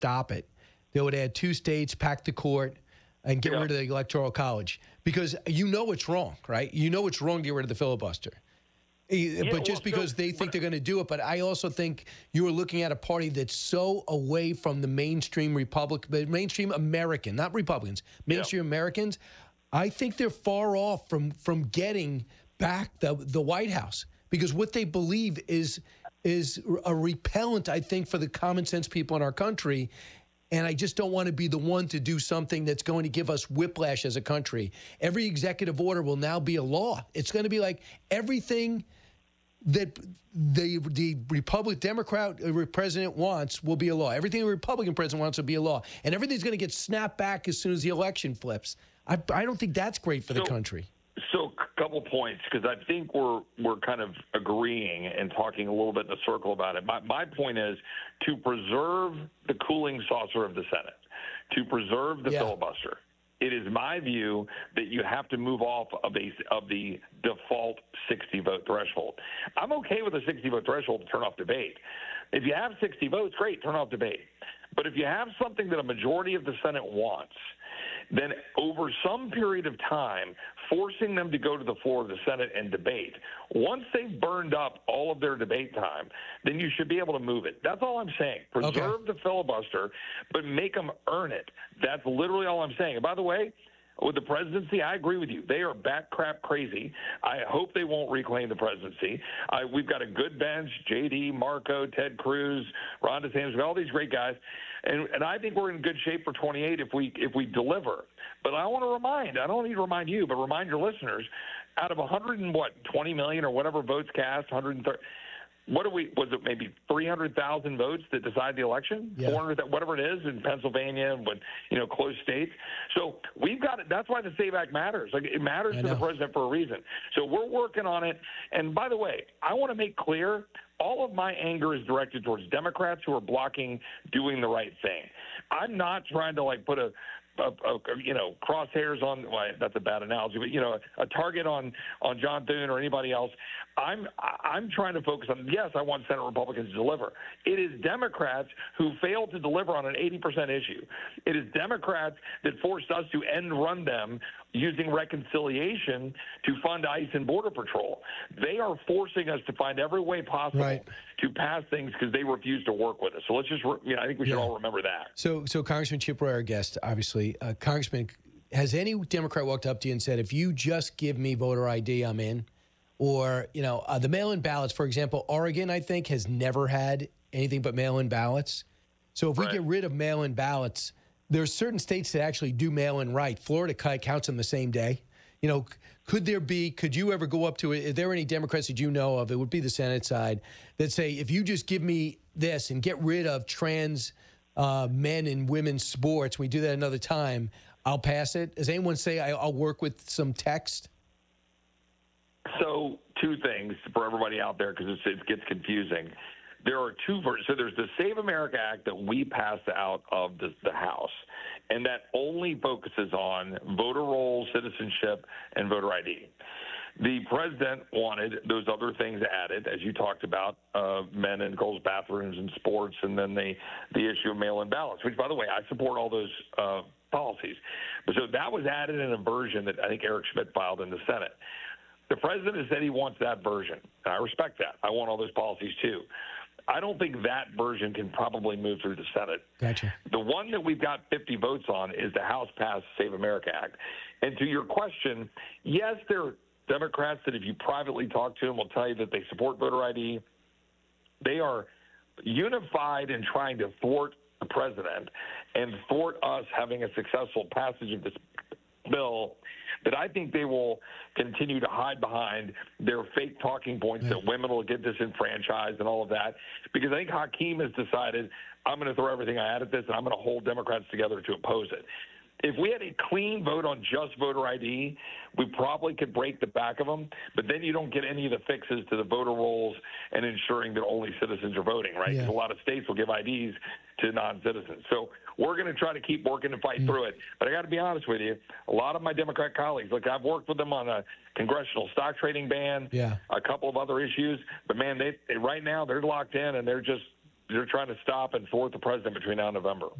stop it, they would add 2 states, pack the court, and get rid of the Electoral College. Because you know it's wrong, right? You know it's wrong to get rid of the filibuster. But just because they think they're going to do it. But I also think you are looking at a party that's so away from the mainstream mainstream American, not Republicans, mainstream Americans. I think they're far off from getting back the White House, because what they believe is a repellent, I think, for the common sense people in our country. And I just don't want to be the one to do something that's going to give us whiplash as a country. Every executive order will now be a law. It's going to be like everything that the Democrat president wants will be a law. Everything the Republican president wants will be a law. And everything's going to get snapped back as soon as the election flips. I don't think that's great for the country. So a couple points, because I think we're kind of agreeing and talking a little bit in a circle about it. My point is to preserve the cooling saucer of the Senate, to preserve the filibuster. It is my view that you have to move off of the default 60-vote threshold. I'm okay with a 60-vote threshold to turn off debate. If you have 60 votes, great, turn off debate. But if you have something that a majority of the Senate wants, then over some period of time, forcing them to go to the floor of the Senate and debate, once they've burned up all of their debate time, then you should be able to move it. That's all I'm saying. Preserve the filibuster, but make them earn it. That's literally all I'm saying. And by the way, with the presidency, I agree with you. They are bat crap crazy. I hope they won't reclaim the presidency. We've got a good bench: J.D., Marco, Ted Cruz, Ron DeSantis, all these great guys. And I think we're in good shape for 28 if we deliver. But I want to I don't need to remind you, but remind your listeners, out of 20 million or whatever votes cast, 130. Was it maybe 300,000 votes that decide the election? 400, whatever it is in Pennsylvania, but close states. So we've got it. That's why the SAVE Act matters. Like, it matters to the president for a reason. So we're working on it. And by the way, I want to make clear, all of my anger is directed towards Democrats who are blocking doing the right thing. I'm not trying to put a crosshairs on, well, that's a bad analogy, but a target on John Thune or anybody else. I'm trying to focus on, yes, I want Senate Republicans to deliver. It is Democrats who failed to deliver on an 80% issue. It is Democrats that forced us to end run them using reconciliation to fund ICE and Border Patrol. They are forcing us to find every way possible to pass things because they refuse to work with us. So let's just, I think we should all remember that. So Congressman Chip Roy, our guest, obviously, Congressman, has any Democrat walked up to you and said, if you just give me voter ID, I'm in? Or, the mail-in ballots, for example, Oregon, I think, has never had anything but mail-in ballots. So if we get rid of mail-in ballots, there are certain states that actually do mail-in right. Florida counts them the same day. Could you ever go up to it? Are there any Democrats that you know of, it would be the Senate side, that say, if you just give me this and get rid of trans men and women's sports, we do that another time, I'll pass it? Does anyone say I'll work with some text? So 2 things for everybody out there, because it gets confusing. There are 2 versions. So there's the Save America Act that we passed out of the House, and that only focuses on voter rolls, citizenship, and voter ID. The president wanted those other things added, as you talked about, men and girls' bathrooms and sports, and then the issue of mail-in ballots, which, by the way, I support all those policies. So that was added in a version that I think Eric Schmidt filed in the Senate. The president has said he wants that version, and I respect that. I want all those policies, too. I don't think that version can probably move through the Senate. Gotcha. The one that we've got 50 votes on is the House-passed Save America Act. And to your question, yes, there are Democrats that if you privately talk to them will tell you that they support voter ID. They are unified in trying to thwart the president and thwart us having a successful passage of this bill, that I think they will continue to hide behind their fake talking points that women will get disenfranchised and all of that, because I think Hakeem has decided, I'm going to throw everything I had at this and I'm going to hold Democrats together to oppose it. If we had a clean vote on just voter ID, we probably could break the back of them, but then you don't get any of the fixes to the voter rolls and ensuring that only citizens are voting, right? Because a lot of states will give IDs to non-citizens. So we're going to try to keep working and fight through it. But I got to be honest with you, a lot of my Democrat colleagues, look, I've worked with them on a congressional stock trading ban, a couple of other issues, but man, they right now they're locked in and they're trying to stop and thwart the president between now and November.